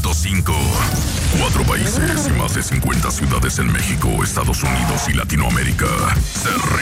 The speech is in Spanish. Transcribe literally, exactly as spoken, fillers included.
punto cinco. Cuatro países y más de cincuenta ciudades en México, Estados Unidos y Latinoamérica. Se